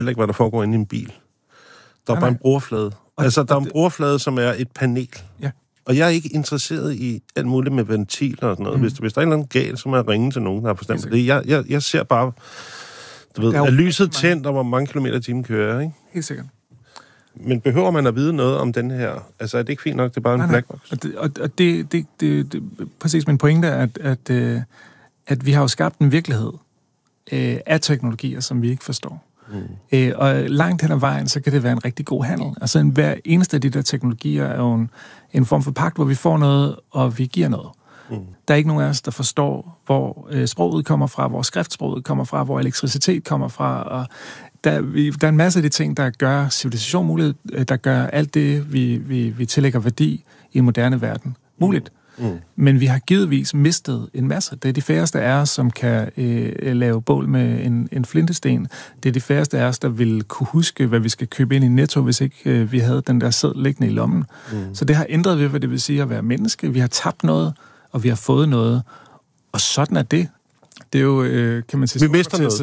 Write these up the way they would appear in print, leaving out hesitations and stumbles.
heller ikke, hvad der foregår inde i en bil. Der er bare en brugerflade. Altså, der er en brugerflade, som er et panel. Ja. Og jeg er ikke interesseret i alt muligt med ventiler og sådan noget. Hvis der er en eller anden galt, så må jeg ringe til nogen, der har forstand på det. Jeg ser bare, du ved, at lyset tændt, og hvor mange kilometer i timen kører, ikke? Helt sikkert. Men behøver man at vide noget om den her? Altså, er det ikke fint nok, det er bare en blackbox? Og det præcis min pointe er, at vi har jo skabt en virkelighed af teknologier, som vi ikke forstår. Og langt hen ad vejen, så kan det være en rigtig god handel. Altså, hver eneste af de der teknologier er jo en form for pagt, hvor vi får noget, og vi giver noget. Der er ikke nogen af os, der forstår, hvor sproget kommer fra, hvor skriftsproget kommer fra, hvor elektricitet kommer fra, og der er en masse af de ting, der gør civilisation muligt, der gør alt det, vi tillægger værdi i en moderne verden muligt. Men vi har givetvis mistet en masse. Det er de færreste af os, som kan lave bål med en flintesten. Det er de færreste af os, der vil kunne huske, hvad vi skal købe ind i Netto, hvis ikke vi havde den der sæd liggende i lommen. Så det har ændret ved, hvad det vil sige at være menneske. Vi har tabt noget, og vi har fået noget. Og sådan er det. Det er jo, kan man sige,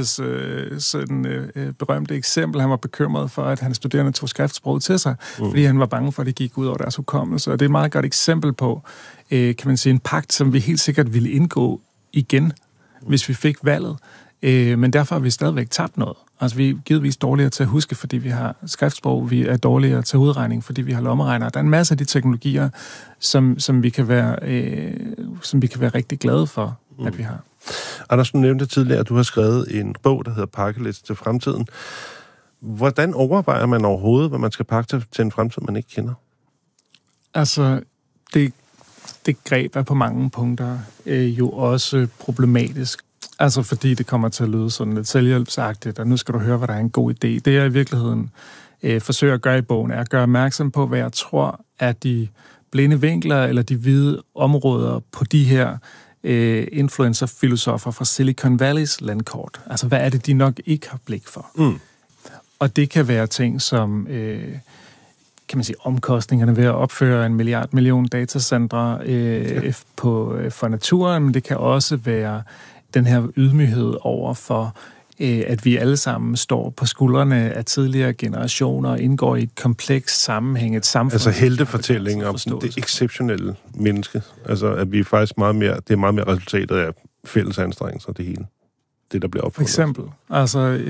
berømte eksempel. Han var bekymret for, at hans studerende tog skriftsproget til sig, fordi han var bange for, at det gik ud over deres hukommelse. Og det er et meget godt eksempel på, kan man sige, en pagt, som vi helt sikkert ville indgå igen, hvis vi fik valget. Men derfor har vi stadigvæk tabt noget. Altså, vi er givetvis dårligere til at huske, fordi vi har skriftsprog. Vi er dårligere til udregning, fordi vi har lommeregner. Der er en masse af de teknologier, som vi kan være rigtig glade for, at vi har. Anders, du nævnte tidligere, at du har skrevet en bog, der hedder Pakkeliste til fremtiden. Hvordan overvejer man overhovedet, hvad man skal pakke til en fremtid, man ikke kender? Altså, det greb er på mange punkter jo også problematisk. Altså, fordi det kommer til at lyde sådan lidt selvhjælpsagtigt, og nu skal du høre, hvad der er en god idé. Det, jeg i virkeligheden forsøger at gøre i bogen, er at gøre opmærksom på, hvad jeg tror er de blinde vinkler, eller de hvide områder på de her influencer-filosofer fra Silicon Valleys landkort. Altså, hvad er det, de nok ikke har blik for? Og det kan være ting som, kan man sige, omkostningerne ved at opføre 1 million datacentre for naturen, men det kan også være den her ydmyghed over for, at vi alle sammen står på skuldrene af tidligere generationer og indgår i et komplekst sammenhæng, et samfund. Altså heltefortælling om det exceptionelle menneske. Altså, at vi faktisk det er meget mere resultatet af fælles anstrengelser, det hele. Det, der bliver opfundet. For eksempel. Altså,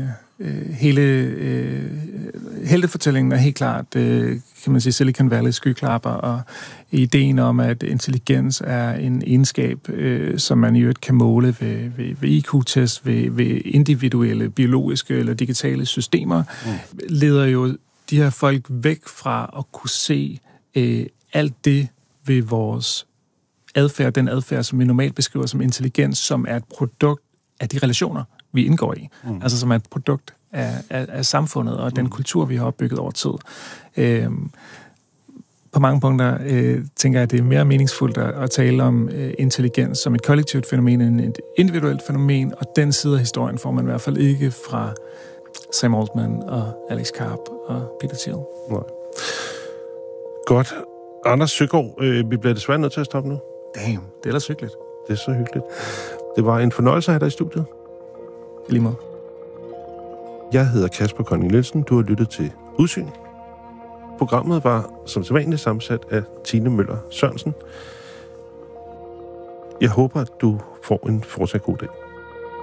hele heltefortællingen er helt klart, kan man sige, Silicon Valley skyklapper, og ideen om, at intelligens er en egenskab, som man i øvrigt kan måle ved IQ-test, ved individuelle, biologiske eller digitale systemer, leder jo de her folk væk fra at kunne se alt det ved vores adfærd, den adfærd, som vi normalt beskriver som intelligens, som er et produkt af de relationer, vi indgår i. Altså som er et produkt af samfundet og den kultur, vi har opbygget over tid. På mange punkter tænker jeg, at det er mere meningsfuldt at tale om intelligens som et kollektivt fænomen end et individuelt fænomen, og den side af historien får man i hvert fald ikke fra Sam Altman og Alex Karp og Peter Thiel. Nej. Godt. Anders Søgaard, vi bliver desværre nødt til at stoppe nu. Damn, det er ellers hyggeligt. Det er så hyggeligt. Det var en fornøjelse at have dig i studiet. I lige måde. Jeg hedder Kasper Kolding Nielsen. Du har lyttet til Udsyn. Programmet var som sædvanligt sammensat af Tine Møller Sørensen. Jeg håber, at du får en fortsat god dag.